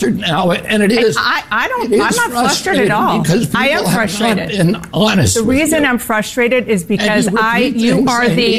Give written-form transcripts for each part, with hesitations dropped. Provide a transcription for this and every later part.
flustered now, and it is. I'm not flustered at all. Because I am frustrated. Have not been honest. The reason I'm frustrated is because you are the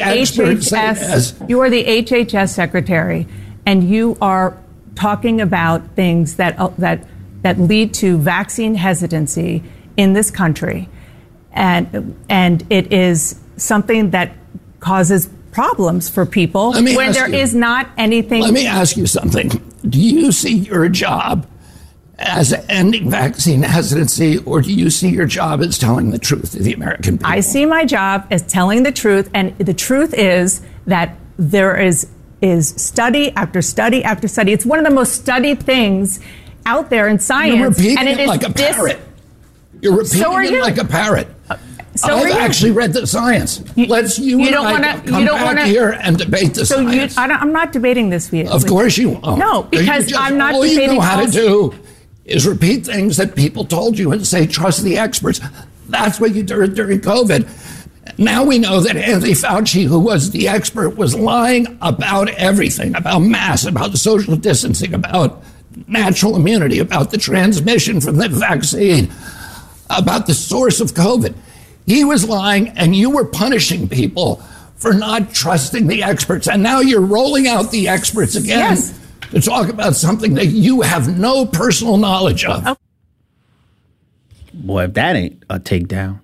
HHS secretary, and you are talking about things that lead to vaccine hesitancy in this country, and it is something that causes problems for people when there is not anything. Let me ask you something. Do you see your job as ending vaccine hesitancy, or do you see your job as telling the truth to the American people? I see my job as telling the truth, and the truth is that there is study after study after study. It's one of the most studied things out there in science. You're repeating and it like a parrot. You're repeating it like a parrot. I've actually read the science. Let's come back here and debate the science. I'm not debating this with you. Of course you won't. No, because I'm not all debating. All you know how to do is repeat things that people told you and say, trust the experts. That's what you did during COVID. Now we know that Anthony Fauci, who was the expert, was lying about everything, about masks, about social distancing, about natural immunity, about the transmission from the vaccine, about the source of COVID. He was lying, and you were punishing people for not trusting the experts. And now you're rolling out the experts again to talk about something that you have no personal knowledge of. Boy, if that ain't a takedown.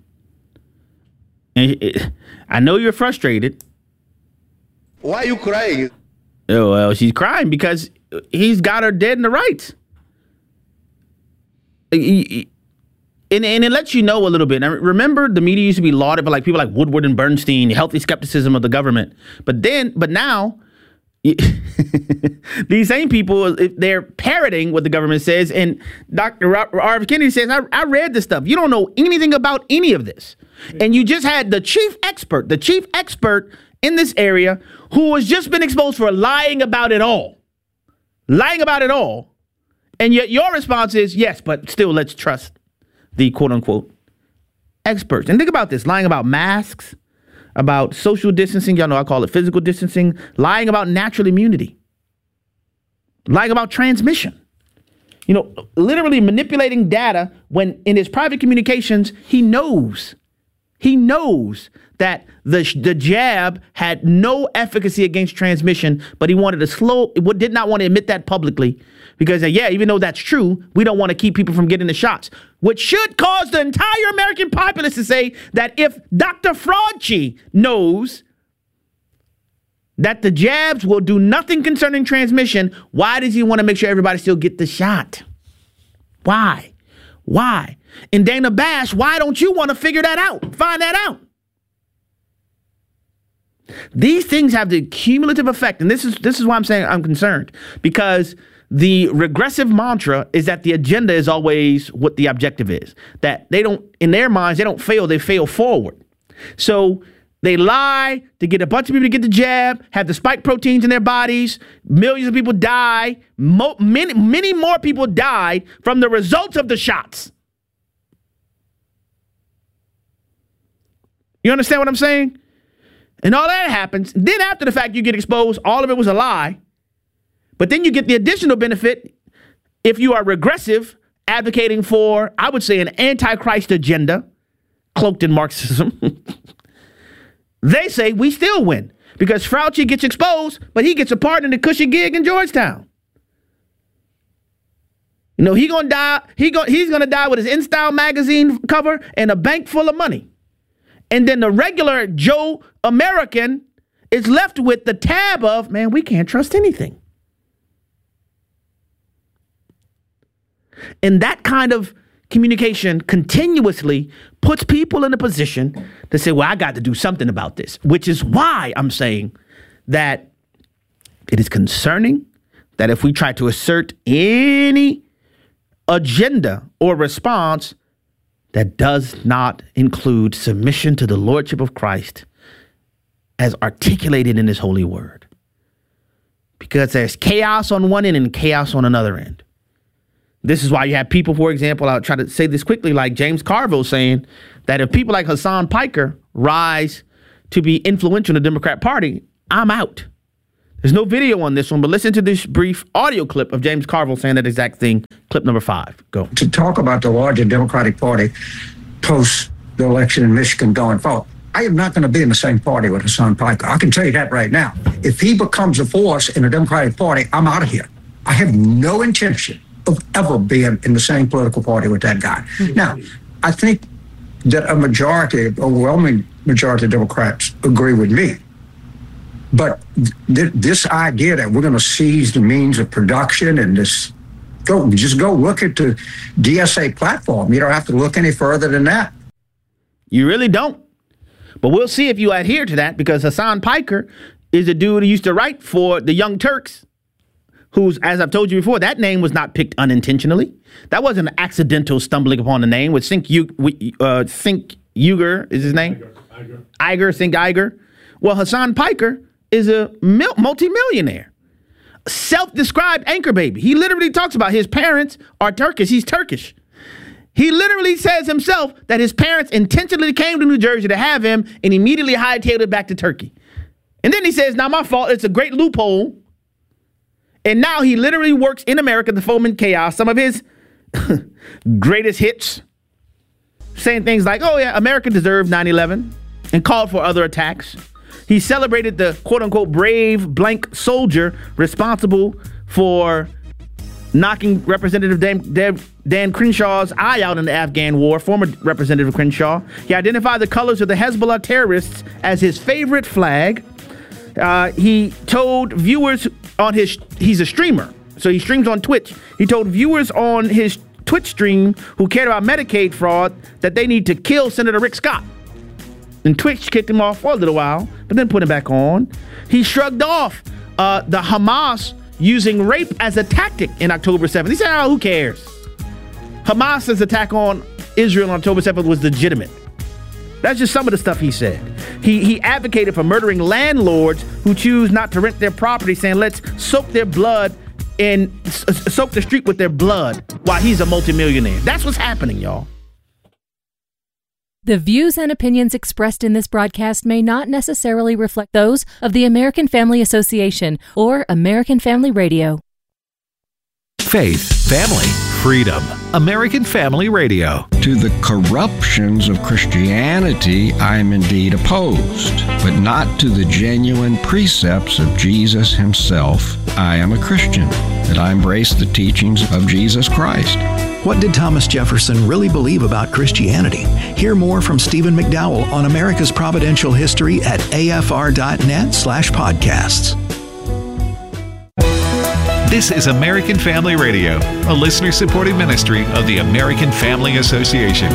I know you're frustrated. Why are you crying? Oh, well, she's crying because he's got her dead in the rights. And it lets you know a little bit. Now, remember, the media used to be lauded by people like Woodward and Bernstein, healthy skepticism of the government. But now, these same people, they're parroting what the government says. And Dr. R.F. Kennedy says, I read this stuff. You don't know anything about any of this. And you just had the chief expert in this area who has just been exposed for lying about it all. And yet your response is, yes, but still let's trust the quote unquote experts. And think about this, lying about masks, about social distancing. Y'all know I call it physical distancing, lying about natural immunity, lying about transmission, literally manipulating data when in his private communications, he knows that the jab had no efficacy against transmission, but he wanted to did not want to admit that publicly because, even though that's true, we don't want to keep people from getting the shots, which should cause the entire American populace to say that if Dr. Fauci knows that the jabs will do nothing concerning transmission, why does he want to make sure everybody still get the shot? Why? And Dana Bash, why don't you want to figure that out? Find that out. These things have the cumulative effect. And this is why I'm saying I'm concerned, because the regressive mantra is that the agenda is always what the objective is, that they don't, in their minds, they don't fail. They fail forward. So they lie to get a bunch of people to get the jab, have the spike proteins in their bodies. Millions of people die. Many more people died from the results of the shots. You understand what I'm saying? And all that happens. Then after the fact, you get exposed. All of it was a lie. But then you get the additional benefit if you are regressive, advocating for, I would say, an antichrist agenda cloaked in Marxism. They say we still win because Fauci gets exposed, but he gets a part in the cushy gig in Georgetown. He's gonna die. He's gonna die with his InStyle magazine cover and a bank full of money. And then the regular Joe American is left with the tab of, man, we can't trust anything. And that kind of communication continuously puts people in a position to say, well, I got to do something about this, which is why I'm saying that it is concerning that if we try to assert any agenda or response that does not include submission to the Lordship of Christ as articulated in his holy word. Because there's chaos on one end and chaos on another end. This is why you have people, for example, I'll try to say this quickly, like James Carville saying that if people like Hassan Piker rise to be influential in the Democrat Party, I'm out. There's no video on this one, but listen to this brief audio clip of James Carville saying that exact thing. Clip number 5. Go. To talk about the larger Democratic Party post the election in Michigan going forward, I am not going to be in the same party with Hasan Piker. I can tell you that right now. If he becomes a force in the Democratic Party, I'm out of here. I have no intention of ever being in the same political party with that guy. Mm-hmm. Now, I think that overwhelming majority of Democrats agree with me. But this idea that we're going to seize the means of production and just go look at the DSA platform. You don't have to look any further than that. You really don't. But we'll see if you adhere to that, because Hasan Piker is a dude who used to write for the Young Turks, who's, as I've told you before, that name was not picked unintentionally. That wasn't an accidental stumbling upon the name. With Cenk Uygur is his name? Cenk Uygur. Well, Hasan Piker is a multimillionaire, self-described anchor baby. He literally talks about his parents are Turkish. He's Turkish. He literally says himself that his parents intentionally came to New Jersey to have him and immediately hightailed it back to Turkey. And then he says, not my fault. It's a great loophole. And now he literally works in America to foment chaos. Some of his greatest hits, saying things like, oh yeah, America deserved 9/11 and called for other attacks. He celebrated the quote-unquote brave blank soldier responsible for knocking Representative Dan Crenshaw's eye out in the Afghan war, former Representative Crenshaw. He identified the colors of the Hezbollah terrorists as his favorite flag. He told viewers on he's a streamer, so he streams on Twitch. He told viewers on his Twitch stream who cared about Medicaid fraud that they need to kill Senator Rick Scott. And Twitch kicked him off for a little while, but then put him back on. He shrugged off the Hamas using rape as a tactic in October 7th. He said, oh, who cares? Hamas's attack on Israel on October 7th was legitimate. That's just some of the stuff he said. He advocated for murdering landlords who choose not to rent their property, saying, let's soak their blood and soak the street with their blood while he's a multimillionaire. That's what's happening, y'all. The views and opinions expressed in this broadcast may not necessarily reflect those of the American Family Association or American Family Radio. Faith, family, freedom. American Family Radio. To the corruptions of Christianity, I am indeed opposed, but not to the genuine precepts of Jesus himself. I am a Christian, that I embrace the teachings of Jesus Christ. What did Thomas Jefferson really believe about Christianity? Hear more from Stephen McDowell on America's Providential History at afr.net/podcasts. This is American Family Radio, a listener-supported ministry of the American Family Association.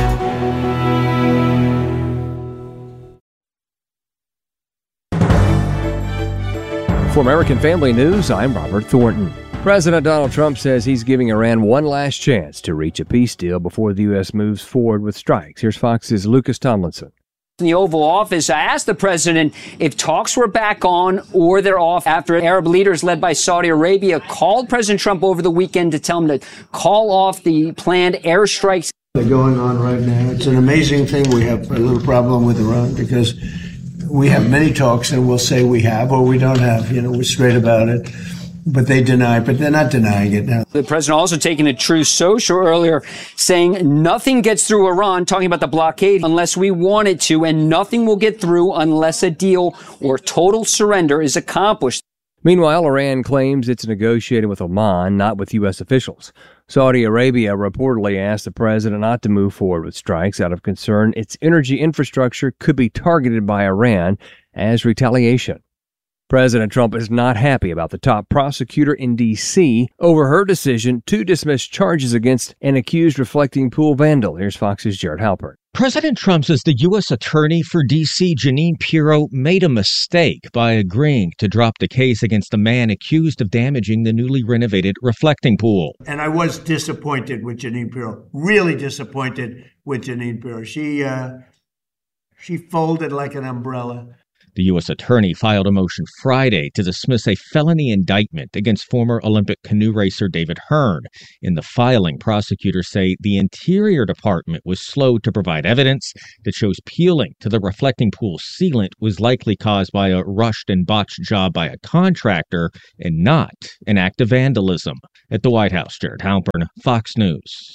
For American Family News, I'm Robert Thornton. President Donald Trump says he's giving Iran one last chance to reach a peace deal before the U.S. moves forward with strikes. Here's Fox's Lucas Tomlinson. In the Oval Office, I asked the president if talks were back on or they're off after Arab leaders led by Saudi Arabia called President Trump over the weekend to tell him to call off the planned airstrikes. They're going on right now. It's an amazing thing. We have a little problem with Iran because we have many talks and we'll say we have or we don't have. You know, we're straight about it. But they deny, but they're not denying it now. The president also taking a Truth Social earlier, saying nothing gets through Iran, talking about the blockade, unless we want it to, and nothing will get through unless a deal or total surrender is accomplished. Meanwhile, Iran claims it's negotiating with Oman, not with U.S. officials. Saudi Arabia reportedly asked the president not to move forward with strikes out of concern its energy infrastructure could be targeted by Iran as retaliation. President Trump is not happy about the top prosecutor in D.C. over her decision to dismiss charges against an accused reflecting pool vandal. Here's Fox's Jared Halpern. President Trump says the U.S. Attorney for D.C., Jeanine Pirro, made a mistake by agreeing to drop the case against the man accused of damaging the newly renovated reflecting pool. And I was disappointed with Jeanine Pirro, really disappointed with Jeanine Pirro. She folded like an umbrella. The U.S. attorney filed a motion Friday to dismiss a felony indictment against former Olympic canoe racer David Hearn. In the filing, prosecutors say the Interior Department was slow to provide evidence that shows peeling to the reflecting pool sealant was likely caused by a rushed and botched job by a contractor and not an act of vandalism. At the White House, Jared Halpern, Fox News.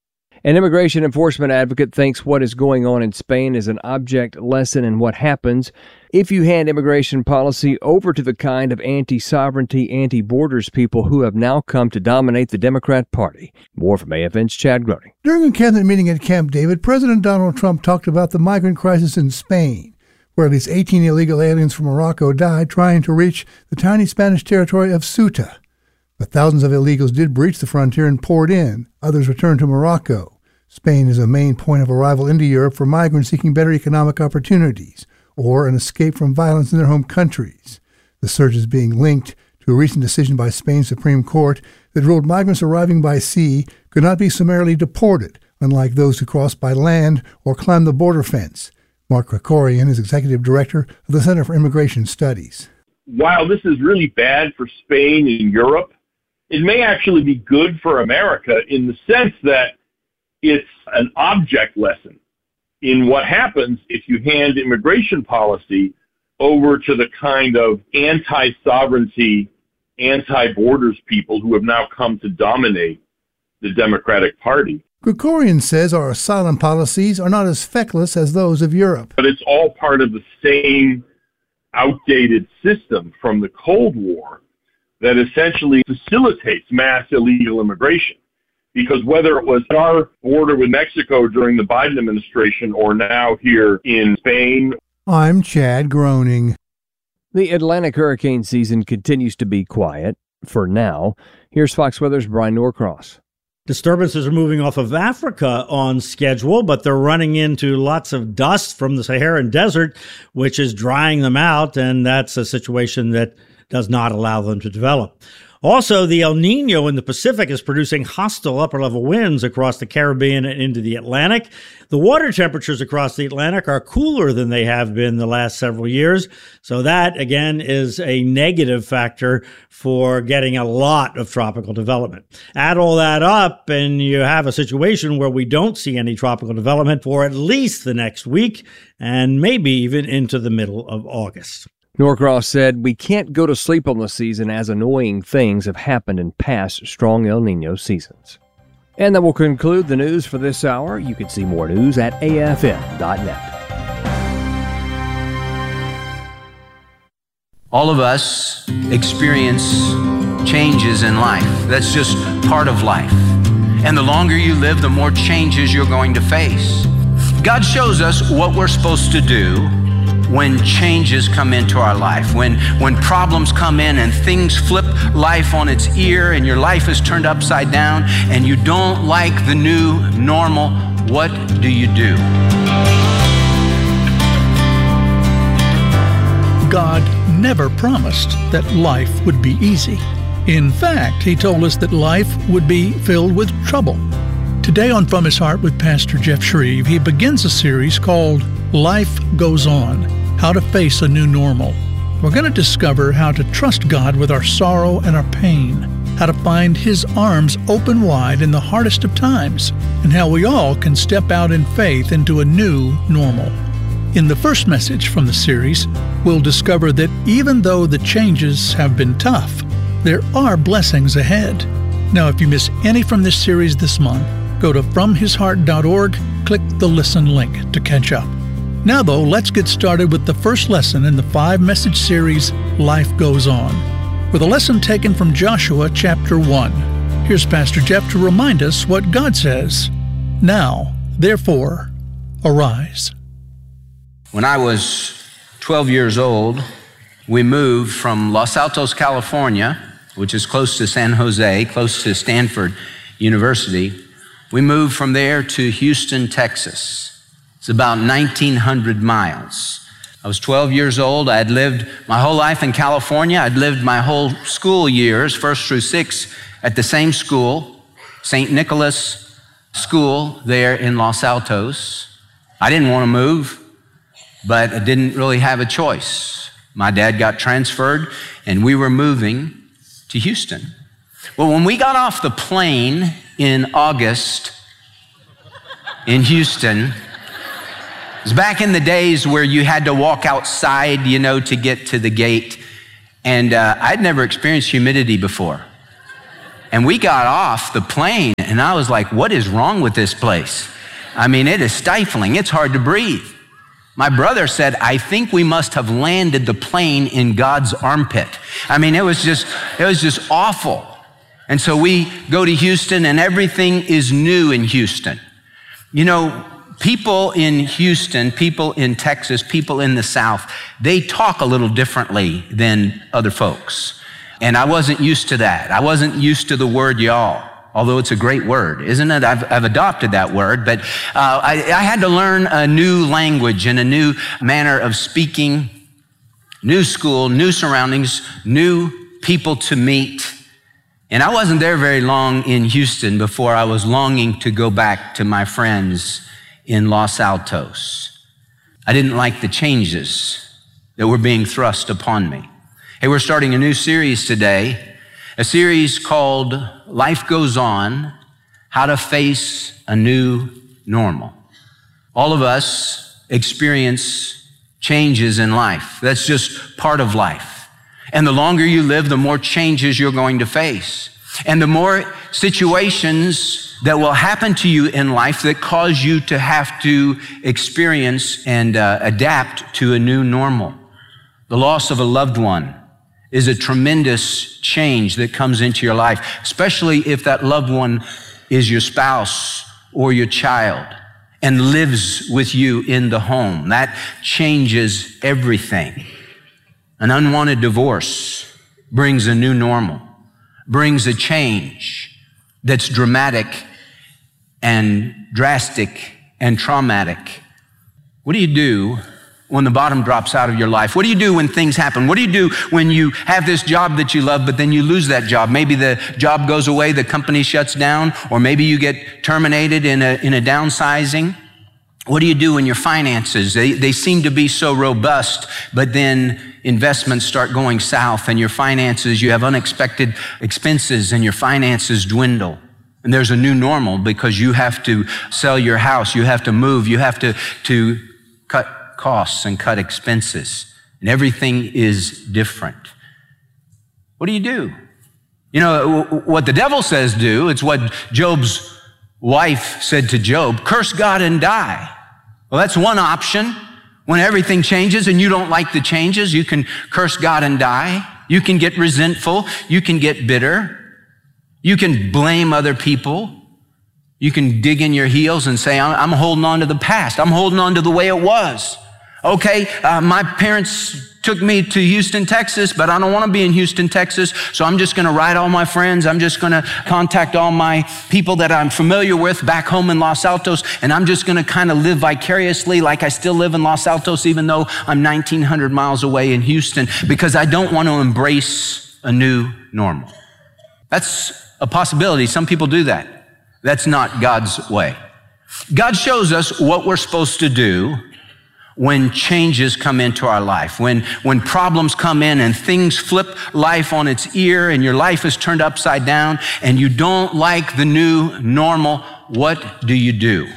An immigration enforcement advocate thinks what is going on in Spain is an object lesson in what happens if you hand immigration policy over to the kind of anti-sovereignty, anti-borders people who have now come to dominate the Democrat Party. More from AFN's Chad Groening. During a cabinet meeting at Camp David, President Donald Trump talked about the migrant crisis in Spain, where at least 18 illegal aliens from Morocco died trying to reach the tiny Spanish territory of Ceuta. But thousands of illegals did breach the frontier and poured in. Others returned to Morocco. Spain is a main point of arrival into Europe for migrants seeking better economic opportunities or an escape from violence in their home countries. The surge is being linked to a recent decision by Spain's Supreme Court that ruled migrants arriving by sea could not be summarily deported, unlike those who cross by land or climb the border fence. Mark Krikorian is executive director of the Center for Immigration Studies. While this is really bad for Spain and Europe, it may actually be good for America in the sense that it's an object lesson in what happens if you hand immigration policy over to the kind of anti-sovereignty, anti-borders people who have now come to dominate the Democratic Party. Krikorian says our asylum policies are not as feckless as those of Europe. But it's all part of the same outdated system from the Cold War that essentially facilitates mass illegal immigration. Because whether it was our border with Mexico during the Biden administration or now here in Spain. I'm Chad Groening. The Atlantic hurricane season continues to be quiet for now. Here's Fox Weather's Brian Norcross. Disturbances are moving off of Africa on schedule, but they're running into lots of dust from the Saharan desert, which is drying them out, and that's a situation that does not allow them to develop. Also, the El Nino in the Pacific is producing hostile upper-level winds across the Caribbean and into the Atlantic. The water temperatures across the Atlantic are cooler than they have been the last several years. So that, again, is a negative factor for getting a lot of tropical development. Add all that up, and you have a situation where we don't see any tropical development for at least the next week, and maybe even into the middle of August. Norcross said, "We can't go to sleep on the season as annoying things have happened in past strong El Nino seasons." And that will conclude the news for this hour. You can see more news at afn.net. All of us experience changes in life. That's just part of life. And the longer you live, the more changes you're going to face. God shows us what we're supposed to do when changes come into our life, when problems come in and things flip life on its ear and your life is turned upside down and you don't like the new normal, what do you do? God never promised that life would be easy. In fact, He told us that life would be filled with trouble. Today on From His Heart with Pastor Jeff Shreve, he begins a series called Life Goes On, How to Face a New Normal. We're going to discover how to trust God with our sorrow and our pain, how to find His arms open wide in the hardest of times, and how we all can step out in faith into a new normal. In the first message from the series, we'll discover that even though the changes have been tough, there are blessings ahead. Now, if you miss any from this series this month, go to FromHisHeart.org, click the Listen link to catch up. Now, though, let's get started with the first lesson in the 5-message series, Life Goes On, with a lesson taken from Joshua chapter 1. Here's Pastor Jeff to remind us what God says. Now, therefore, arise. When I was 12 years old, we moved from Los Altos, California, which is close to San Jose, close to Stanford University. We moved from there to Houston, Texas. It's about 1,900 miles. I was 12 years old. I had lived my whole life in California. I'd lived my whole school years, 1st through 6th, at the same school, St. Nicholas School there in Los Altos. I didn't want to move, but I didn't really have a choice. My dad got transferred, and we were moving to Houston. Well, when we got off the plane in August in Houston, it was back in the days where you had to walk outside, to get to the gate. And I'd never experienced humidity before. And we got off the plane, and I was like, what is wrong with this place? I mean, it is stifling. It's hard to breathe. My brother said, I think we must have landed the plane in God's armpit. I mean, it was just awful. And so we go to Houston, and everything is new in Houston. People in Houston, people in Texas, people in the South, they talk a little differently than other folks. And I wasn't used to that. I wasn't used to the word y'all, although it's a great word, isn't it? I've adopted that word, but I had to learn a new language and a new manner of speaking, new school, new surroundings, new people to meet. And I wasn't there very long in Houston before I was longing to go back to my friends in Los Altos. I didn't like the changes that were being thrust upon me. Hey, we're starting a new series today, a series called Life Goes On, How to Face a New Normal. All of us experience changes in life. That's just part of life. And the longer you live, the more changes you're going to face. And the more situations that will happen to you in life that cause you to have to experience and adapt to a new normal. The loss of a loved one is a tremendous change that comes into your life, especially if that loved one is your spouse or your child and lives with you in the home. That changes everything. An unwanted divorce brings a new normal, brings a change that's dramatic and drastic and traumatic. What do you do when the bottom drops out of your life? What do you do when things happen? What do you do when you have this job that you love, but then you lose that job? Maybe the job goes away, the company shuts down, or maybe you get terminated in a downsizing. What do you do in your finances? They seem to be so robust, but then investments start going south and your finances, you have unexpected expenses and your finances dwindle. And there's a new normal because you have to sell your house, you have to move, you have to cut costs and cut expenses. And everything is different. What do you do? What the devil says do, it's what Job's wife said to Job, curse God and die. Well, that's one option. When everything changes and you don't like the changes, you can curse God and die. You can get resentful. You can get bitter. You can blame other people. You can dig in your heels and say, I'm holding on to the past. I'm holding on to the way it was. Okay, my parents took me to Houston, Texas, but I don't want to be in Houston, Texas, so I'm just going to write all my friends. I'm just going to contact all my people that I'm familiar with back home in Los Altos, and I'm just going to kind of live vicariously like I still live in Los Altos, even though I'm 1,900 miles away in Houston, because I don't want to embrace a new normal. That's a possibility. Some people do that. That's not God's way. God shows us what we're supposed to do when changes come into our life, when problems come in and things flip life on its ear and your life is turned upside down and you don't like the new normal, what do you do?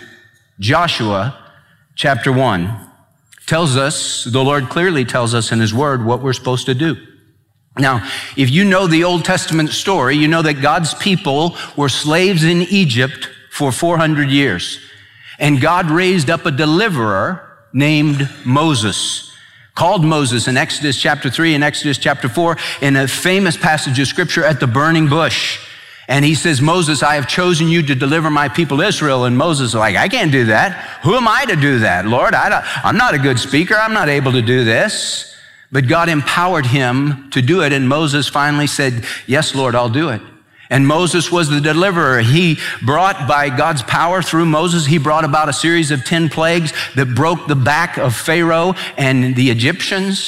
Joshua chapter 1 tells us, the Lord clearly tells us in his word what we're supposed to do. Now, if you know the Old Testament story, you know that God's people were slaves in Egypt for 400 years. And God raised up a deliverer named Moses, called Moses in Exodus chapter 3 and Exodus chapter 4 in a famous passage of scripture at the burning bush. And he says, Moses, I have chosen you to deliver my people Israel. And Moses is like, I can't do that. Who am I to do that, Lord? I'm not a good speaker. I'm not able to do this. But God empowered him to do it. And Moses finally said, yes, Lord, I'll do it. And Moses was the deliverer. He brought, by God's power through Moses, he brought about a series of 10 plagues that broke the back of Pharaoh and the Egyptians.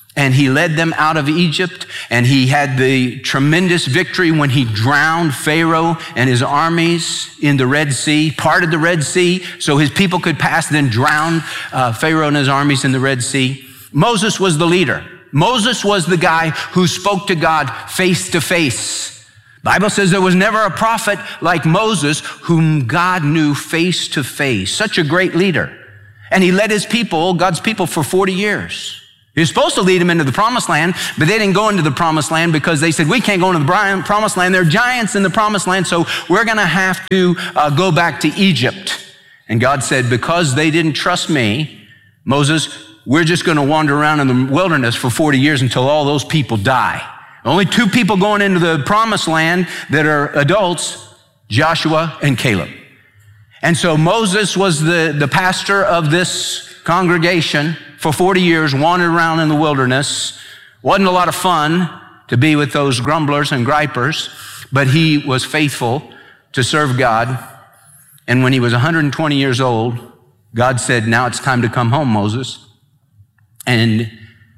And he led them out of Egypt, and he had the tremendous victory when he drowned Pharaoh and his armies in the Red Sea, parted the Red Sea so his people could pass, then drowned Pharaoh and his armies in the Red Sea. Moses was the leader. Moses was the guy who spoke to God face to face. Bible says there was never a prophet like Moses whom God knew face to face. Such a great leader. And he led his people, God's people, for 40 years. He was supposed to lead them into the promised land, but they didn't go into the promised land because they said, we can't go into the promised land. There are giants in the promised land, so we're going to have to go back to Egypt. And God said, because they didn't trust me, Moses, we're just going to wander around in the wilderness for 40 years until all those people die. Only 2 people going into the promised land that are adults, Joshua and Caleb. And so Moses was the pastor of this congregation for 40 years, wandered around in the wilderness. Wasn't a lot of fun to be with those grumblers and gripers, but he was faithful to serve God. And when he was 120 years old, God said, now it's time to come home, Moses. And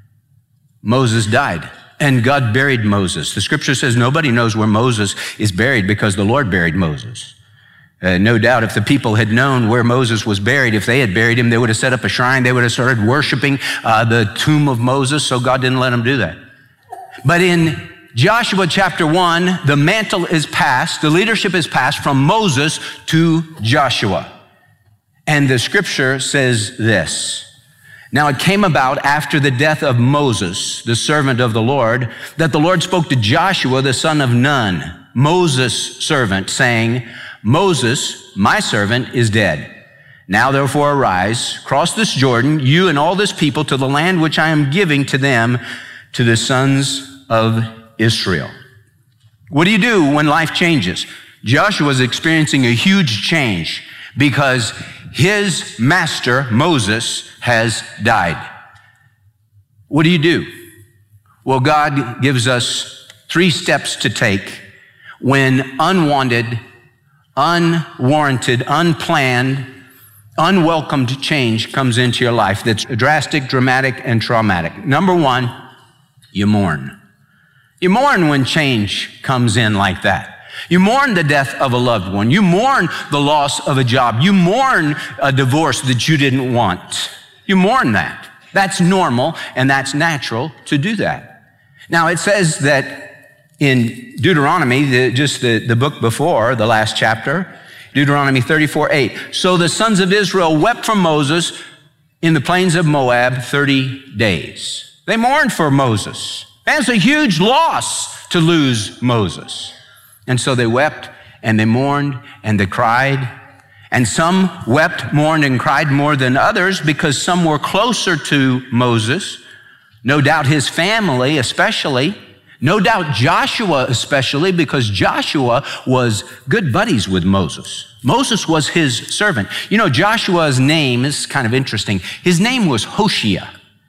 Moses died. And God buried Moses. The scripture says nobody knows where Moses is buried because the Lord buried Moses. No doubt if the people had known where Moses was buried, if they had buried him, they would have set up a shrine. They would have started worshiping the tomb of Moses, so God didn't let them do that. But in Joshua chapter 1, the mantle is passed, the leadership is passed from Moses to Joshua. And the scripture says this: now it came about after the death of Moses, the servant of the Lord, that the Lord spoke to Joshua, the son of Nun, Moses' servant, saying, Moses, my servant, is dead. Now therefore arise, cross this Jordan, you and all this people, to the land which I am giving to them, to the sons of Israel. What do you do when life changes? Joshua is experiencing a huge change because his master, Moses, has died. What do? Well, God gives us 3 steps to take when unwanted, unwarranted, unplanned, unwelcomed change comes into your life that's drastic, dramatic, and traumatic. Number 1, you mourn. You mourn when change comes in like that. You mourn the death of a loved one. You mourn the loss of a job. You mourn a divorce that you didn't want. You mourn that. That's normal and that's natural to do that. Now, it says that in Deuteronomy, the book before, the last chapter, Deuteronomy 34:8. So the sons of Israel wept for Moses in the plains of Moab 30 days. They mourned for Moses. That's a huge loss to lose Moses. And so they wept and they mourned and they cried. And some wept, mourned, and cried more than others because some were closer to Moses. No doubt his family especially. No doubt Joshua especially, because Joshua was good buddies with Moses. Moses was his servant. You know, Joshua's name is kind of interesting. His name was Hoshea.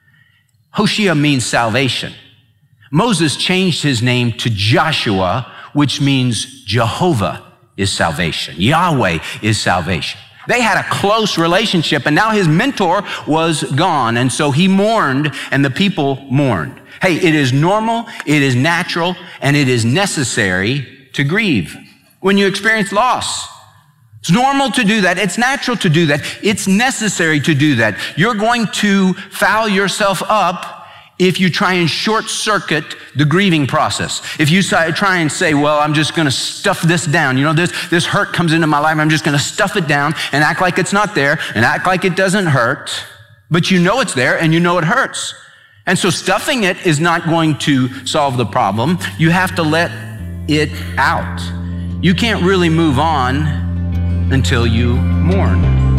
Hoshea means salvation. Moses changed his name to Joshua, which means Jehovah is salvation. Yahweh is salvation. They had a close relationship, and now his mentor was gone, and so he mourned, and the people mourned. Hey, it is normal, it is natural, and it is necessary to grieve when you experience loss. It's normal to do that. It's natural to do that. It's necessary to do that. You're going to foul yourself up if you try and short circuit the grieving process. If you try and say, well, I'm just going to stuff this down. You know, this hurt comes into my life. I'm just going to stuff it down and act like it's not there and act like it doesn't hurt. But you know it's there and you know it hurts. And so stuffing it is not going to solve the problem. You have to let it out. You can't really move on until you mourn.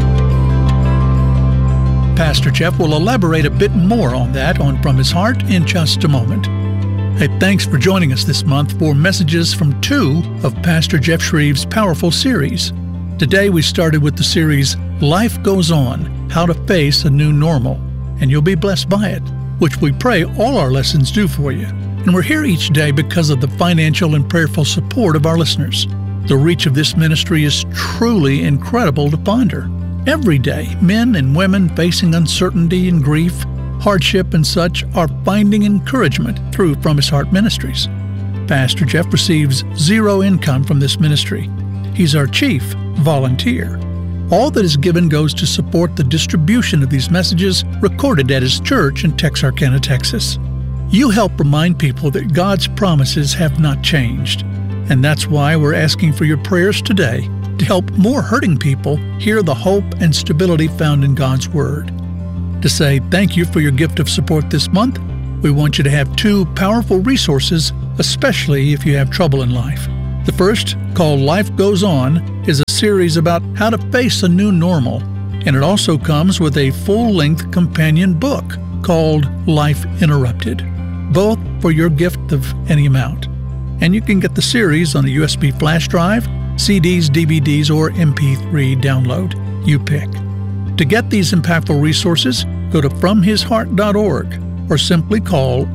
Pastor Jeff will elaborate a bit more on that on From His Heart in just a moment. Hey, thanks for joining us this month for messages from 2 of Pastor Jeff Shreve's powerful series. Today we started with the series Life Goes On, How to Face a New Normal, and you'll be blessed by it, which we pray all our lessons do for you. And we're here each day because of the financial and prayerful support of our listeners. The reach of this ministry is truly incredible to ponder. Every day, men and women facing uncertainty and grief, hardship, and such are finding encouragement through From His Heart Ministries. Pastor Jeff receives zero income from this ministry. He's our chief volunteer. All that is given goes to support the distribution of these messages recorded at his church in Texarkana, Texas. You help remind people that God's promises have not changed, and that's why we're asking for your prayers today to help more hurting people hear the hope and stability found in God's Word. To say thank you for your gift of support this month, we want you to have two powerful resources, especially if you have trouble in life. The first, called Life Goes On, is a series about how to face a new normal, and it also comes with a full-length companion book called Life Interrupted, both for your gift of any amount. And you can get the series on a USB flash drive, CDs, DVDs, or MP3 download. You pick. To get these impactful resources, go to FromHisHeart.org or simply call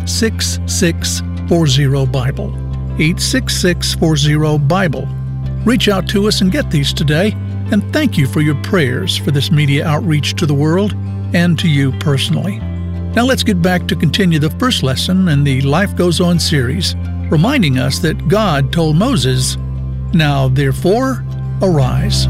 866-40-BIBLE. 866-40-BIBLE. Reach out to us and get these today, and thank you for your prayers for this media outreach to the world and to you personally. Now let's get back to continue the first lesson in the Life Goes On series, reminding us that God told Moses, "Now therefore, arise."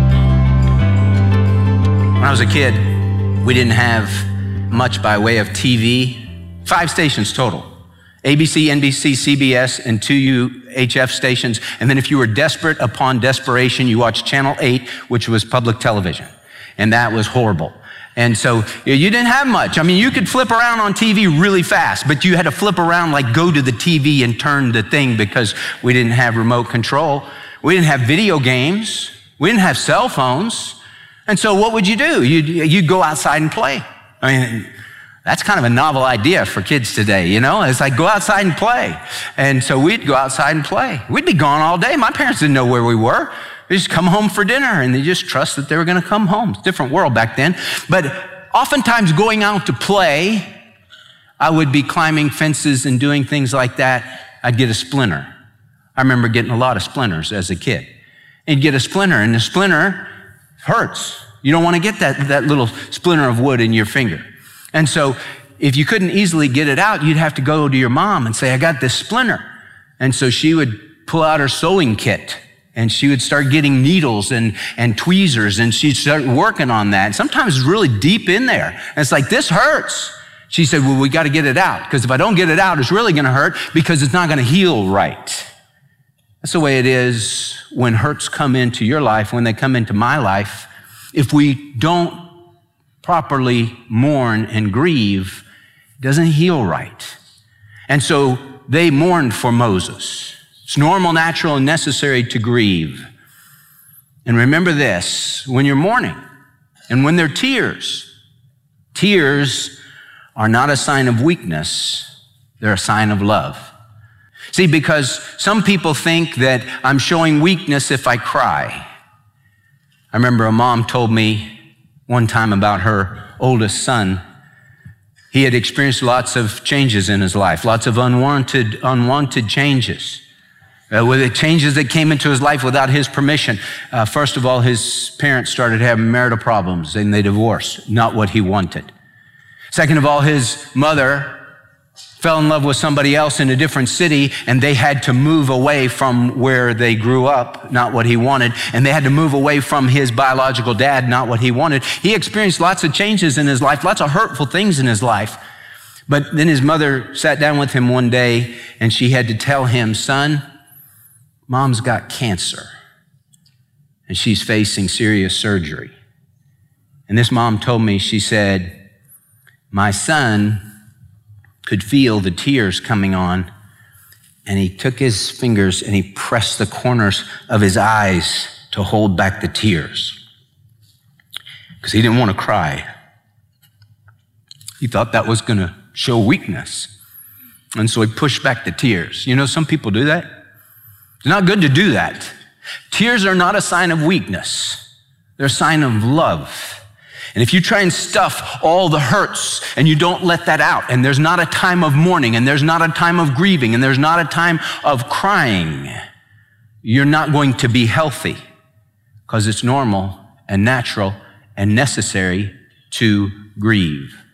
When I was a kid, we didn't have much by way of TV. 5 stations total. ABC, NBC, CBS, and 2 UHF stations. And then if you were desperate upon desperation, you watched Channel 8, which was public television. And that was horrible. And so you didn't have much. I mean, you could flip around on TV really fast, but you had to flip around, like go to the TV and turn the thing, because we didn't have remote control. We didn't have video games. We didn't have cell phones. And so what would you do? You'd go outside and play. I mean, that's kind of a novel idea for kids today, you know? It's like, go outside and play. And so we'd go outside and play. We'd be gone all day. My parents didn't know where we were. They just come home for dinner, and they just trust that they were going to come home. It's a different world back then. But oftentimes going out to play, I would be climbing fences and doing things like that. I'd get a splinter. I remember getting a lot of splinters as a kid. And you'd get a splinter, and the splinter hurts. You don't want to get that little splinter of wood in your finger. And so if you couldn't easily get it out, you'd have to go to your mom and say, "I got this splinter." And so she would pull out her sewing kit, and she would start getting needles and tweezers, and she'd start working on that. And sometimes it's really deep in there. And it's like, "This hurts." She said, "Well, we got to get it out, because if I don't get it out, it's really going to hurt, because it's not going to heal right." That's the way it is when hurts come into your life, when they come into my life. If we don't properly mourn and grieve, it doesn't heal right. And so they mourned for Moses. It's normal, natural, and necessary to grieve. And remember this, when you're mourning and when there are tears, tears are not a sign of weakness, they're a sign of love. See, because some people think that I'm showing weakness if I cry. I remember a mom told me one time about her oldest son. He had experienced lots of changes in his life, lots of unwanted changes. With the changes that came into his life without his permission. First of all, his parents started having marital problems and they divorced, not what he wanted. Second of all, his mother fell in love with somebody else in a different city, and they had to move away from where they grew up, not what he wanted, and they had to move away from his biological dad, not what he wanted. He experienced lots of changes in his life, lots of hurtful things in his life. But then his mother sat down with him one day, and she had to tell him, "Son, Mom's got cancer, and she's facing serious surgery." And this mom told me, she said, "My son could feel the tears coming on, and he took his fingers and he pressed the corners of his eyes to hold back the tears because he didn't want to cry. He thought that was going to show weakness, and so he pushed back the tears." You know, some people do that. It's not good to do that. Tears are not a sign of weakness. They're a sign of love. And if you try and stuff all the hurts and you don't let that out, and there's not a time of mourning, and there's not a time of grieving, and there's not a time of crying, you're not going to be healthy, because it's normal and natural and necessary to grieve.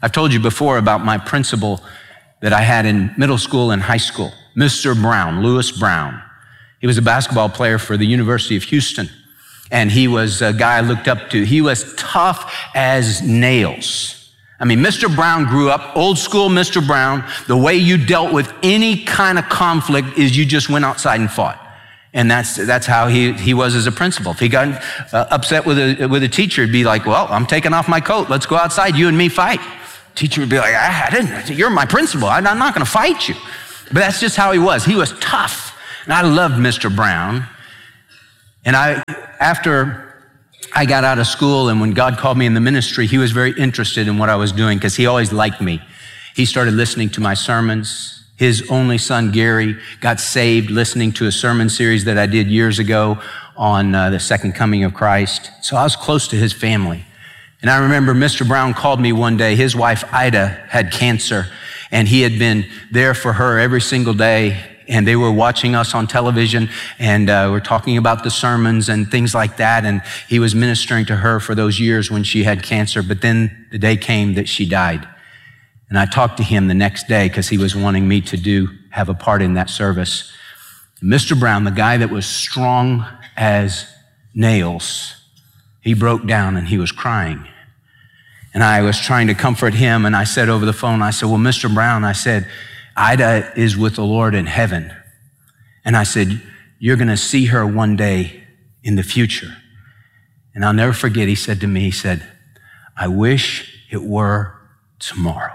I've told you before about my principal that I had in middle school and high school, Mr. Brown, Lewis Brown. He was a basketball player for the University of Houston, and he was a guy I looked up to. He was tough as nails. I mean, Mr. Brown grew up, old school Mr. Brown. The way you dealt with any kind of conflict is you just went outside and fought. And that's how he was as a principal. If he got upset with a teacher, he'd be like, well, I'm taking off my coat. Let's go outside, you and me fight. Teacher would be like, you're my principal. I'm not going to fight you. But that's just how he was. He was tough. And I loved Mr. Brown. And after I got out of school and when God called me in the ministry, he was very interested in what I was doing because he always liked me. He started listening to my sermons. His only son, Gary, got saved listening to a sermon series that I did years ago on the second coming of Christ. So I was close to his family. And I remember Mr. Brown called me one day. His wife, Ida, had cancer, and he had been there for her every single day. And they were watching us on television, and we're talking about the sermons and things like that. And he was ministering to her for those years when she had cancer. But then the day came that she died. And I talked to him the next day because he was wanting me to have a part in that service. Mr. Brown, the guy that was strong as nails, he broke down and he was crying. And I was trying to comfort him, and I said over the phone, I said, well, Mr. Brown, I said, Ida is with the Lord in heaven. And I said, you're going to see her one day in the future. And I'll never forget, he said to me, he said, I wish it were tomorrow.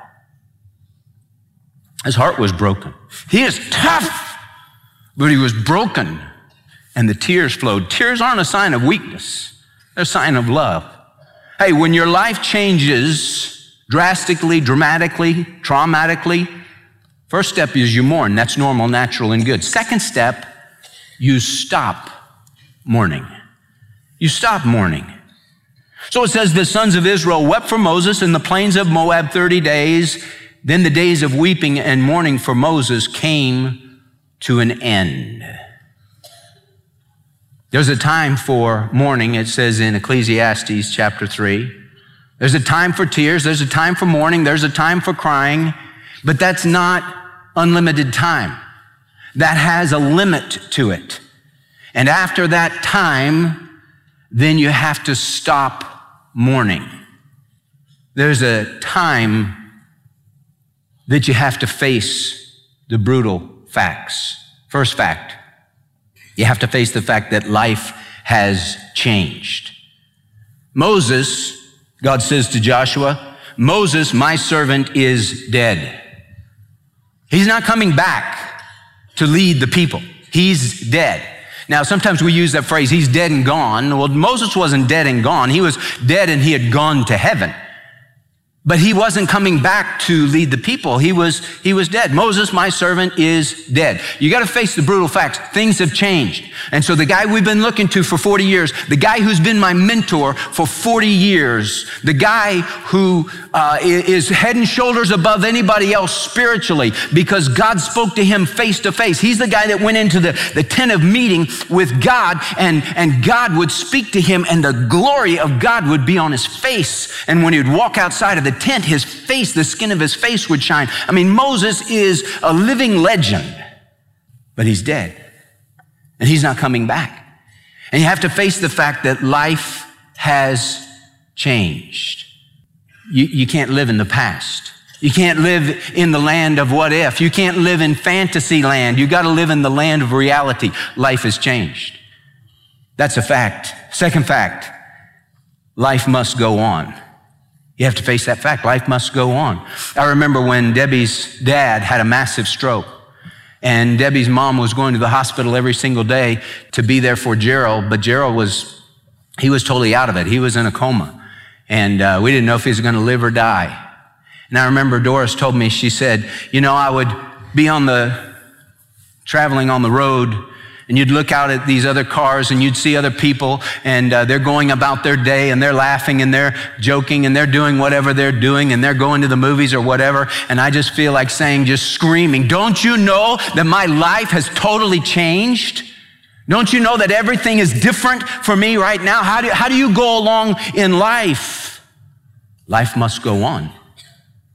His heart was broken. He is tough, but he was broken, and the tears flowed. Tears aren't a sign of weakness. They're a sign of love. Hey, when your life changes drastically, dramatically, traumatically, first step is you mourn. That's normal, natural, and good. Second step, you stop mourning. You stop mourning. So it says the sons of Israel wept for Moses in the plains of Moab 30 days. Then the days of weeping and mourning for Moses came to an end. There's a time for mourning, it says in Ecclesiastes chapter 3. There's a time for tears, there's a time for mourning, there's a time for crying, but that's not unlimited time. That has a limit to it. And after that time, then you have to stop mourning. There's a time that you have to face the brutal facts. First fact, you have to face the fact that life has changed. Moses, God says to Joshua, Moses, my servant, is dead. He's not coming back to lead the people. He's dead. Now, sometimes we use that phrase, he's dead and gone. Well, Moses wasn't dead and gone. He was dead and he had gone to heaven. But he wasn't coming back to lead the people. He was dead. Moses, my servant, is dead. You got to face the brutal facts. Things have changed. And so the guy we've been looking to for 40 years, the guy who's been my mentor for 40 years, the guy who is head and shoulders above anybody else spiritually because God spoke to him face to face. He's the guy that went into the tent of meeting with God, and God would speak to him, and the glory of God would be on his face. And when he would walk outside of the tent, his face, the skin of his face would shine. I mean, Moses is a living legend, but he's dead and he's not coming back. And you have to face the fact that life has changed. You can't live in the past. You can't live in the land of what if. You can't live in fantasy land. You got to live in the land of reality. Life has changed. That's a fact. Second fact, life must go on. You have to face that fact. Life must go on. I remember when Debbie's dad had a massive stroke, and Debbie's mom was going to the hospital every single day to be there for Gerald, but Gerald was totally out of it. He was in a coma, and we didn't know if he was going to live or die. And I remember Doris told me, she said, I would be traveling on the road, and you'd look out at these other cars and you'd see other people, and they're going about their day and they're laughing and they're joking and they're doing whatever they're doing and they're going to the movies or whatever. And I just feel like saying, just screaming, don't you know that my life has totally changed? Don't you know that everything is different for me right now? How do you go along in life? Life must go on.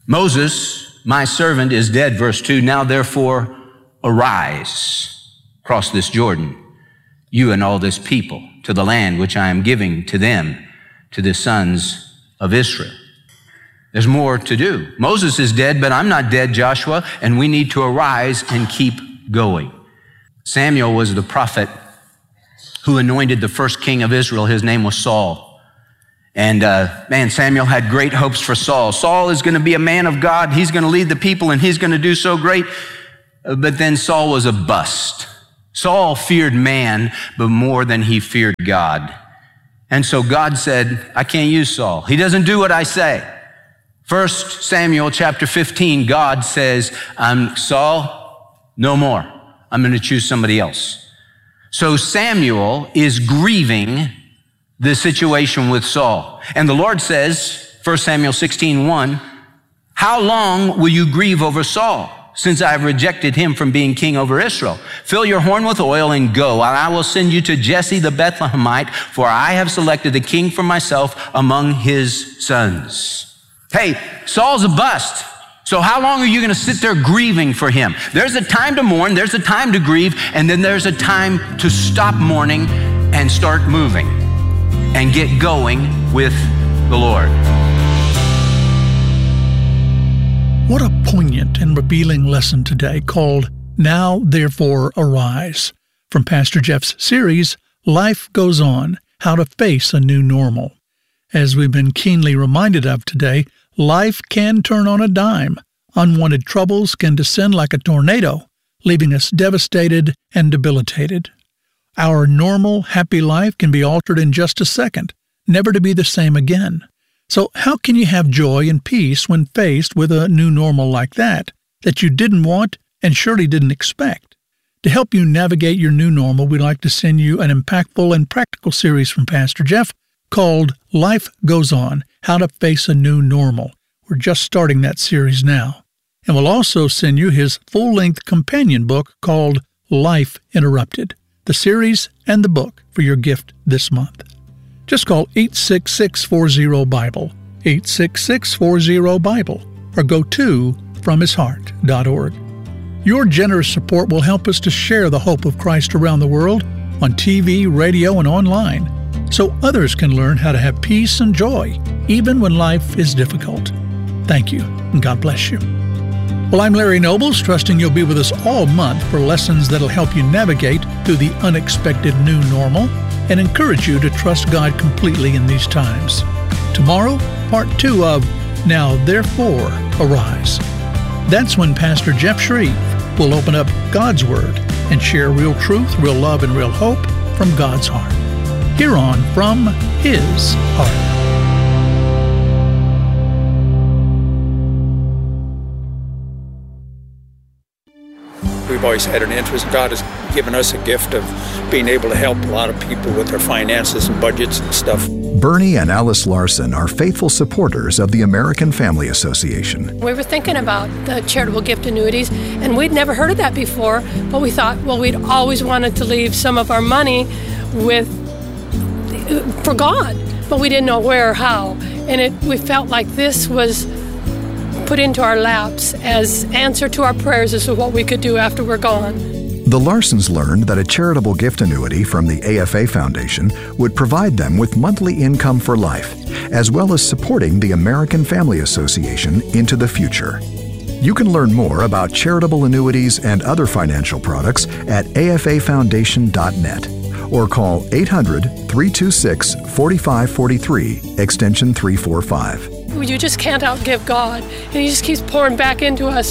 Moses, my servant, is dead, verse 2. Now therefore arise, cross this Jordan, you and all this people, to the land which I am giving to them, to the sons of Israel. There's more to do. Moses is dead, but I'm not dead, Joshua, and we need to arise and keep going. Samuel was the prophet who anointed the first king of Israel. His name was Saul. And Samuel had great hopes for Saul. Saul is going to be a man of God. He's going to lead the people, and he's going to do so great. But then Saul was a bust. Saul feared man, but more than he feared God. And so God said, I can't use Saul. He doesn't do what I say. 1 Samuel chapter 15, God says, Saul, no more. I'm going to choose somebody else. So Samuel is grieving the situation with Saul. And the Lord says, 1 Samuel 16:1, how long will you grieve over Saul, since I have rejected him from being king over Israel? Fill your horn with oil and go, and I will send you to Jesse the Bethlehemite, for I have selected a king for myself among his sons. Hey, Saul's a bust. So how long are you going to sit there grieving for him? There's a time to mourn, there's a time to grieve, and then there's a time to stop mourning and start moving and get going with the Lord. What a poignant and revealing lesson today called Now Therefore Arise, from Pastor Jeff's series, Life Goes On, How to Face a New Normal. As we've been keenly reminded of today, life can turn on a dime. Unwanted troubles can descend like a tornado, leaving us devastated and debilitated. Our normal, happy life can be altered in just a second, never to be the same again. So how can you have joy and peace when faced with a new normal like that you didn't want and surely didn't expect? To help you navigate your new normal, we'd like to send you an impactful and practical series from Pastor Jeff called Life Goes On, How to Face a New Normal. We're just starting that series now. And we'll also send you his full-length companion book called Life Interrupted, the series and the book for your gift this month. Just call 866-40-BIBLE, 866-40-BIBLE, or go to FromHisHeart.org. Your generous support will help us to share the hope of Christ around the world on TV, radio, and online, so others can learn how to have peace and joy, even when life is difficult. Thank you, and God bless you. Well, I'm Larry Nobles, trusting you'll be with us all month for lessons that'll help you navigate through the unexpected new normal and encourage you to trust God completely in these times. Tomorrow, part 2 of Now Therefore Arise. That's when Pastor Jeff Shreve will open up God's Word and share real truth, real love, and real hope from God's heart. Here on From His Heart. We've always had an interest. God has given us a gift of being able to help a lot of people with their finances and budgets and stuff. Bernie and Alice Larson are faithful supporters of the American Family Association. We were thinking about the charitable gift annuities, and we'd never heard of that before, but we thought, well, we'd always wanted to leave some of our money for God, but we didn't know where or how. And we felt like this was put into our laps as answer to our prayers as to what we could do after we're gone. The Larsons learned that a charitable gift annuity from the AFA Foundation would provide them with monthly income for life, as well as supporting the American Family Association into the future. You can learn more about charitable annuities and other financial products at afafoundation.net or call 800-326-4543, extension 345. You just can't outgive God, and He just keeps pouring back into us.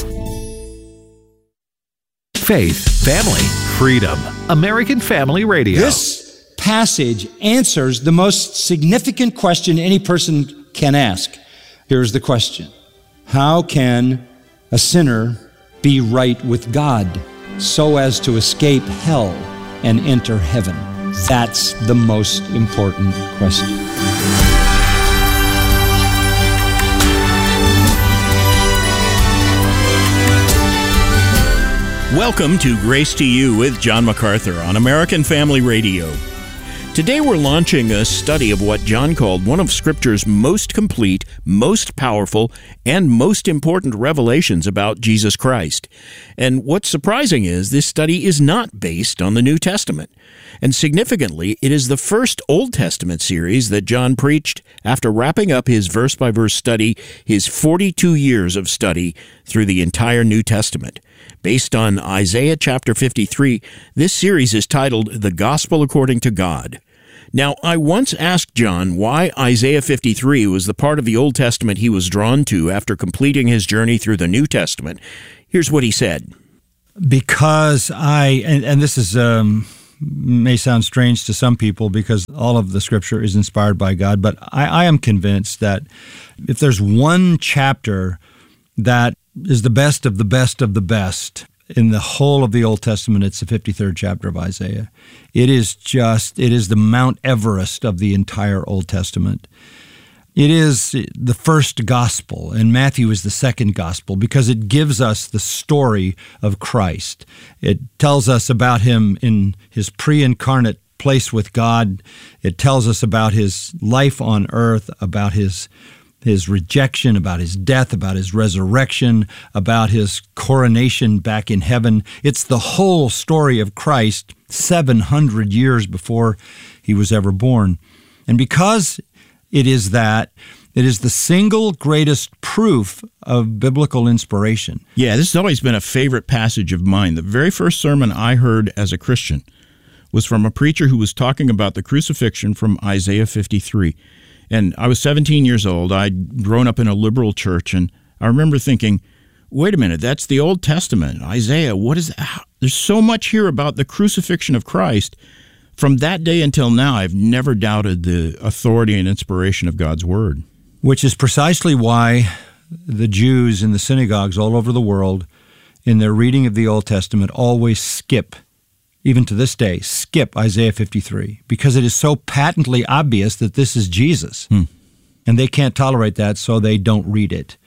Faith, family, freedom. American Family Radio. This passage answers the most significant question any person can ask. Here's the question: how can a sinner be right with God so as to escape hell and enter heaven? That's the most important question. Welcome to Grace to You with John MacArthur on American Family Radio. Today we're launching a study of what John called one of Scripture's most complete, most powerful, and most important revelations about Jesus Christ. And what's surprising is this study is not based on the New Testament. And significantly, it is the first Old Testament series that John preached after wrapping up his verse-by-verse study, his 42 years of study through the entire New Testament. Based on Isaiah chapter 53, this series is titled The Gospel According to God. Now, I once asked John why Isaiah 53 was the part of the Old Testament he was drawn to after completing his journey through the New Testament. Here's what he said. Because and this is may sound strange to some people because all of the Scripture is inspired by God, but I am convinced that if there's one chapter that is the best of the best of the best in the whole of the Old Testament, it's the 53rd chapter of Isaiah. It is the Mount Everest of the entire Old Testament. It is the first gospel, and Matthew is the second gospel because it gives us the story of Christ. It tells us about him in his pre-incarnate place with God. It tells us about his life on earth, about his rejection, about his death, about his resurrection, about his coronation back in heaven. It's the whole story of Christ 700 years before he was ever born. And because it is the single greatest proof of biblical inspiration. Yeah, this has always been a favorite passage of mine. The very first sermon I heard as a Christian was from a preacher who was talking about the crucifixion from Isaiah 53. And I was 17 years old. I'd grown up in a liberal church, and I remember thinking, wait a minute, that's the Old Testament. Isaiah, what is that? There's so much here about the crucifixion of Christ. From that day until now, I've never doubted the authority and inspiration of God's Word. Which is precisely why the Jews in the synagogues all over the world, in their reading of the Old Testament, always skip, even to this day, skip Isaiah 53, because it is so patently obvious that this is Jesus. And they can't tolerate that, so they don't read it.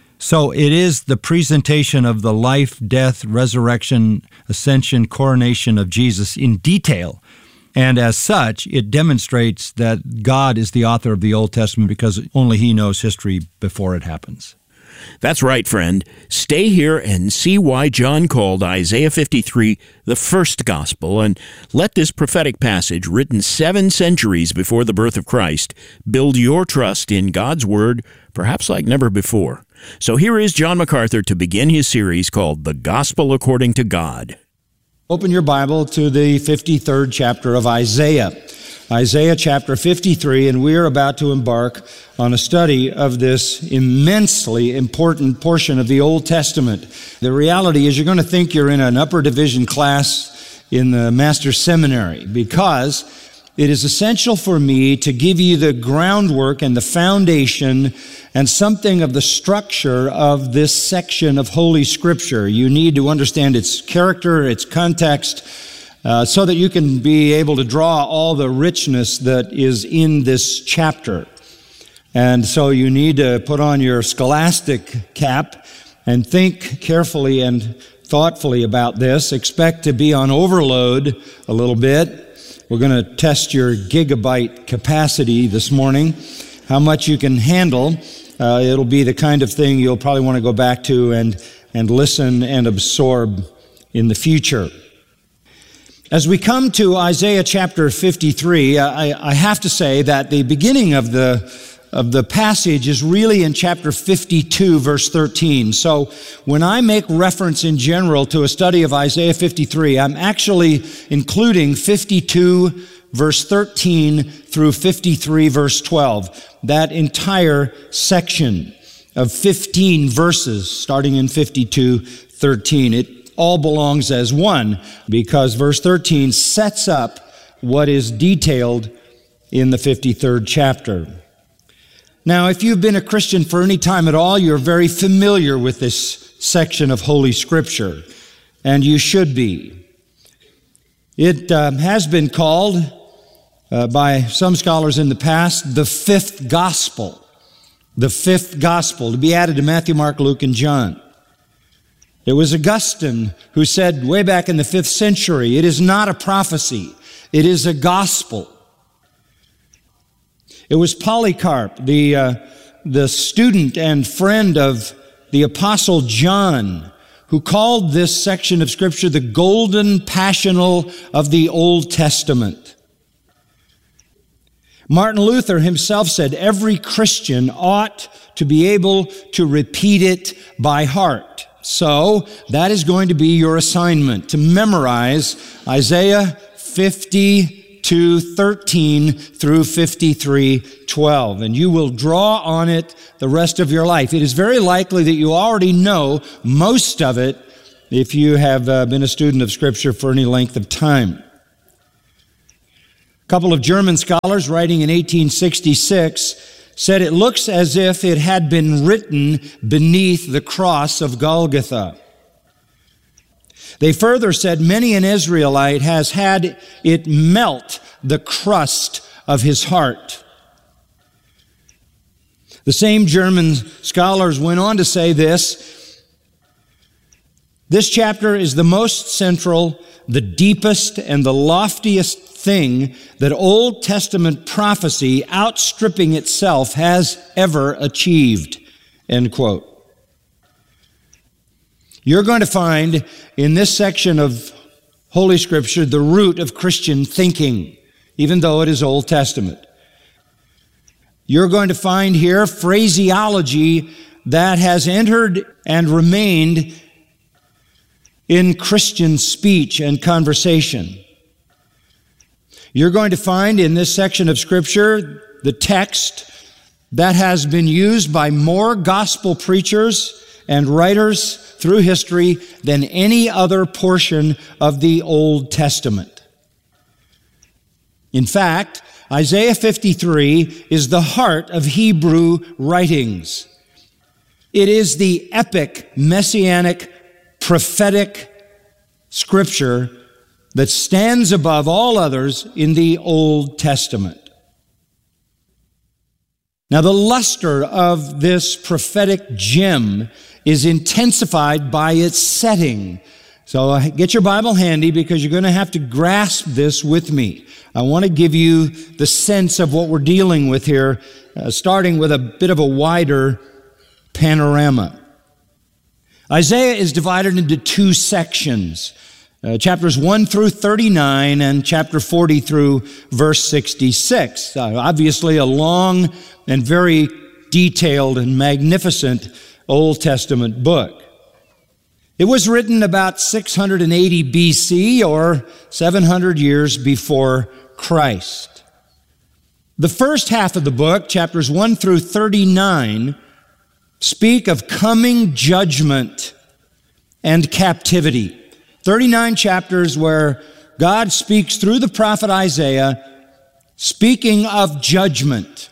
So it is the presentation of the life, death, resurrection, ascension, coronation of Jesus in detail. And as such, it demonstrates that God is the author of the Old Testament because only He knows history before it happens. That's right, friend. Stay here and see why John called Isaiah 53 the first gospel, and let this prophetic passage, written 7 centuries before the birth of Christ, build your trust in God's Word, perhaps like never before. So here is John MacArthur to begin his series called The Gospel According to God. Open your Bible to the 53rd chapter of Isaiah. Isaiah chapter 53, and we are about to embark on a study of this immensely important portion of the Old Testament. The reality is you're going to think you're in an upper division class in the Master's Seminary because it is essential for me to give you the groundwork and the foundation and something of the structure of this section of Holy Scripture. You need to understand its character, its context, so that you can be able to draw all the richness that is in this chapter. And so you need to put on your scholastic cap and think carefully and thoughtfully about this. Expect to be on overload a little bit. We're going to test your gigabyte capacity this morning, how much you can handle. It'll be the kind of thing you'll probably want to go back to and listen and absorb in the future. As we come to Isaiah chapter 53, I have to say that the beginning of the passage is really in chapter 52, verse 13. So when I make reference in general to a study of Isaiah 53, I'm actually including 52, verse 13 through 53, verse 12. That entire section of 15 verses starting in 52:13. It all belongs as one because verse 13 sets up what is detailed in the 53rd chapter. Now, if you've been a Christian for any time at all, you're very familiar with this section of Holy Scripture, and you should be. It has been called by some scholars in the past the fifth gospel. The fifth gospel, to be added to Matthew, Mark, Luke, and John. It was Augustine who said way back in the 5th century, it is not a prophecy, it is a gospel. It was Polycarp, the student and friend of the Apostle John, who called this section of Scripture the golden passional of the Old Testament. Martin Luther himself said every Christian ought to be able to repeat it by heart. So that is going to be your assignment, to memorize Isaiah 52:13 through 53:12, and you will draw on it the rest of your life. It is very likely that you already know most of it if you have been a student of Scripture for any length of time. A couple of German scholars writing in 1866 said it looks as if it had been written beneath the cross of Golgotha. They further said many an Israelite has had it melt the crust of his heart. The same German scholars went on to say this chapter is the most central, the deepest, and the loftiest thing that Old Testament prophecy, outstripping itself, has ever achieved. End quote. You're going to find in this section of Holy Scripture the root of Christian thinking, even though it is Old Testament. You're going to find here phraseology that has entered and remained in Christian speech and conversation. You're going to find in this section of Scripture the text that has been used by more gospel preachers and writers through history than any other portion of the Old Testament. In fact, Isaiah 53 is the heart of Hebrew writings. It is the epic, messianic, prophetic Scripture that stands above all others in the Old Testament. Now, the luster of this prophetic gem is intensified by its setting. So get your Bible handy because you're going to have to grasp this with me. I want to give you the sense of what we're dealing with here, starting with a bit of a wider panorama. Isaiah is divided into two sections. Chapters 1 through 39 and chapter 40 through verse 66. Obviously a long and very detailed and magnificent Old Testament book. It was written about 680 BC or 700 years before Christ. The first half of the book, chapters 1 through 39, speak of coming judgment and captivity. 39 chapters where God speaks through the prophet Isaiah, speaking of judgment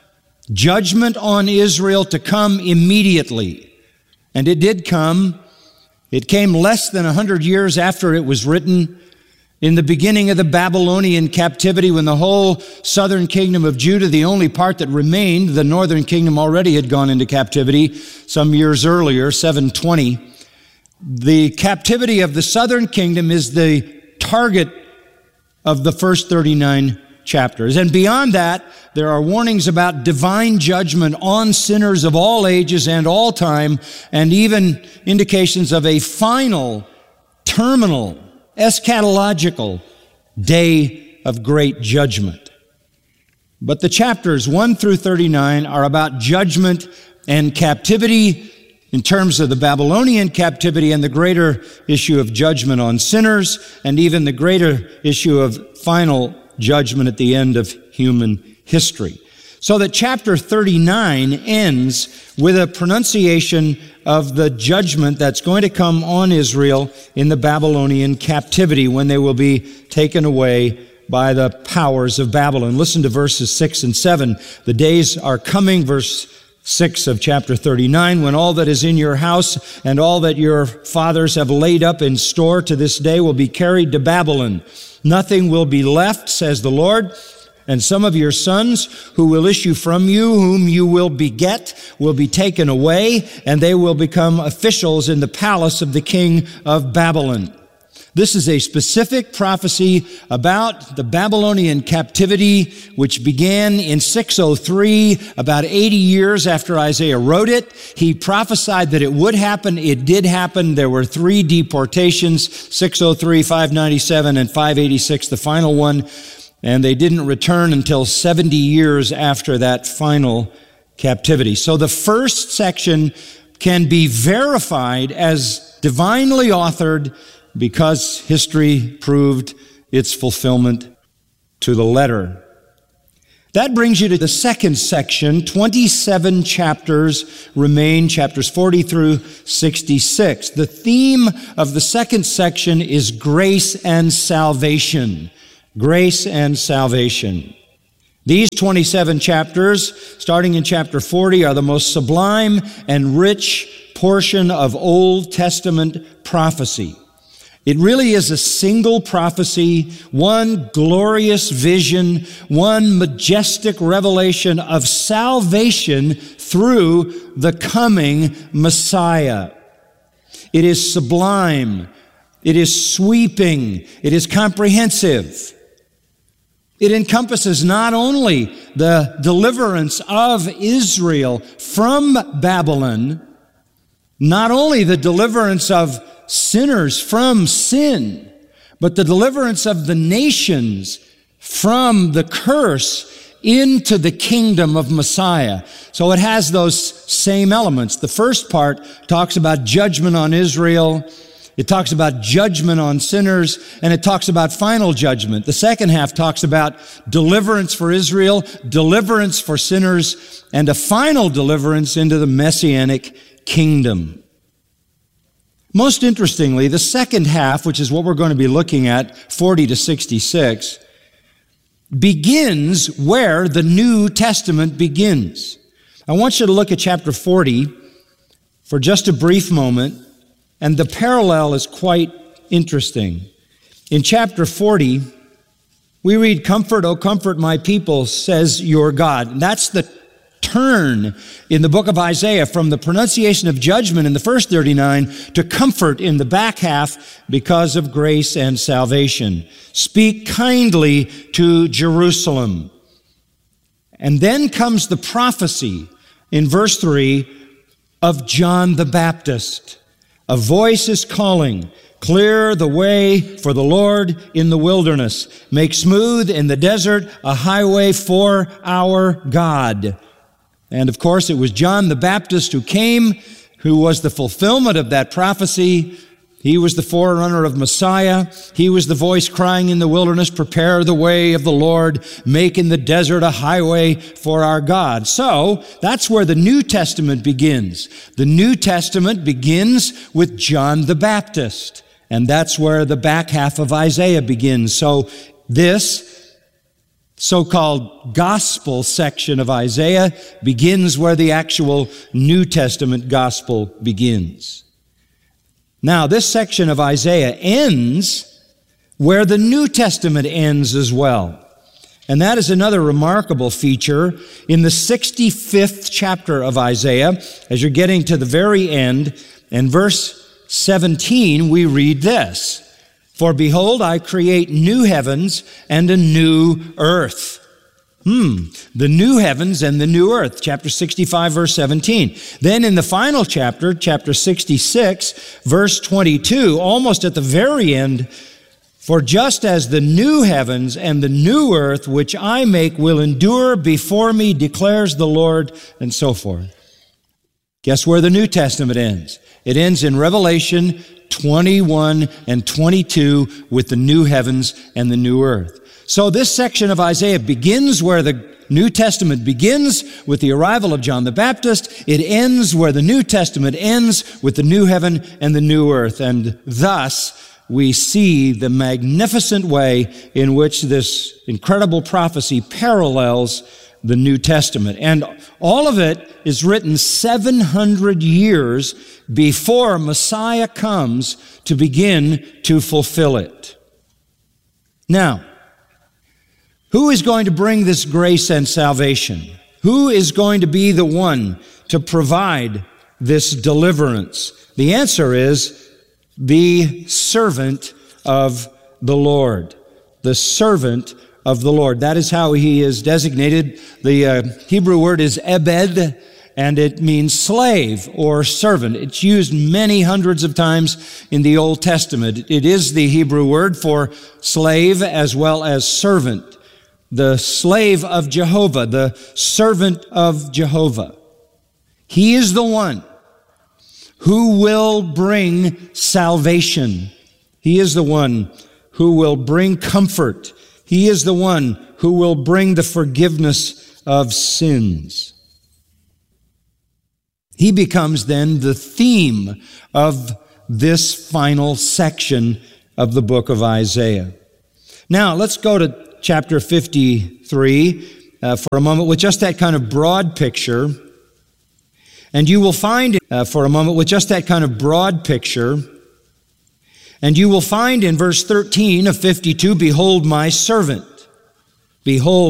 on Israel to come immediately. And it did come. It came less than 100 years after it was written, in the beginning of the Babylonian captivity, when the whole southern kingdom of Judah, the only part that remained, the northern kingdom already had gone into captivity some years earlier, 720. The captivity of the southern kingdom is the target of the first 39 chapters. And beyond that, there are warnings about divine judgment on sinners of all ages and all time, and even indications of a final, terminal, eschatological day of great judgment. But the chapters 1 through 39 are about judgment and captivity in terms of the Babylonian captivity and the greater issue of judgment on sinners, and even the greater issue of final judgment at the end of human history. So that chapter 39 ends with a pronunciation of the judgment that's going to come on Israel in the Babylonian captivity when they will be taken away by the powers of Babylon. Listen to verses 6 and 7. The days are coming, verse 6 of chapter 39, when all that is in your house and all that your fathers have laid up in store to this day will be carried to Babylon. Nothing will be left, says the Lord, and some of your sons who will issue from you, whom you will beget, will be taken away, and they will become officials in the palace of the king of Babylon. This is a specific prophecy about the Babylonian captivity, which began in 603, about 80 years after Isaiah wrote it. He prophesied that it would happen. It did happen. There were 3 deportations, 603, 597, and 586, the final one. And they didn't return until 70 years after that final captivity. So the first section can be verified as divinely authored because history proved its fulfillment to the letter. That brings you to the second section. 27 chapters remain, chapters 40 through 66. The theme of the second section is grace and salvation. Grace and salvation. These 27 chapters, starting in chapter 40, are the most sublime and rich portion of Old Testament prophecy. It really is a single prophecy, one glorious vision, one majestic revelation of salvation through the coming Messiah. It is sublime. It is sweeping. It is comprehensive. It encompasses not only the deliverance of Israel from Babylon, not only the deliverance of sinners from sin, but the deliverance of the nations from the curse into the kingdom of Messiah. So it has those same elements. The first part talks about judgment on Israel. It talks about judgment on sinners, and it talks about final judgment. The second half talks about deliverance for Israel, deliverance for sinners, and a final deliverance into the Messianic kingdom. Most interestingly, the second half, which is what we're going to be looking at, 40 to 66, begins where the New Testament begins. I want you to look at chapter 40 for just a brief moment, and the parallel is quite interesting. In chapter 40, we read, "Comfort, O comfort my people, says your God." And that's the turn in the book of Isaiah from the pronunciation of judgment in the first 39 to comfort in the back half because of grace and salvation. Speak kindly to Jerusalem. And then comes the prophecy in verse 3 of John the Baptist. A voice is calling, "Clear the way for the Lord in the wilderness. Make smooth in the desert a highway for our God." And of course, it was John the Baptist who came, who was the fulfillment of that prophecy. He was the forerunner of Messiah. He was the voice crying in the wilderness, "Prepare the way of the Lord, make in the desert a highway for our God." So that's where the New Testament begins. The New Testament begins with John the Baptist, and that's where the back half of Isaiah begins. So this so-called gospel section of Isaiah begins where the actual New Testament gospel begins. Now, this section of Isaiah ends where the New Testament ends as well. And that is another remarkable feature. In the 65th chapter of Isaiah, as you're getting to the very end, in verse 17, we read this: "For behold, I create new heavens and a new earth." The new heavens and the new earth, chapter 65, verse 17. Then in the final chapter, chapter 66, verse 22, almost at the very end, "For just as the new heavens and the new earth which I make will endure before me, declares the Lord," and so forth. Guess where the New Testament ends? It ends in Revelation 21 and 22 with the new heavens and the new earth. So this section of Isaiah begins where the New Testament begins with the arrival of John the Baptist. It ends where the New Testament ends with the new heaven and the new earth. And thus we see the magnificent way in which this incredible prophecy parallels the New Testament. And all of it is written 700 years before Messiah comes to begin to fulfill it. Now, who is going to bring this grace and salvation? Who is going to be the one to provide this deliverance? The answer is the servant of the Lord. The servant of the Lord. That is how he is designated. The Hebrew word is ebed, and it means slave or servant. It's used many hundreds of times in the Old Testament. It is the Hebrew word for slave as well as servant. The slave of Jehovah, the servant of Jehovah. He is the one who will bring salvation. He is the one who will bring comfort. He is the one who will bring the forgiveness of sins. He becomes then the theme of this final section of the book of Isaiah. Now, let's go to chapter 53 for a moment with just that kind of broad picture. And you will find And you will find in verse 13 of 52, behold my servant. Behold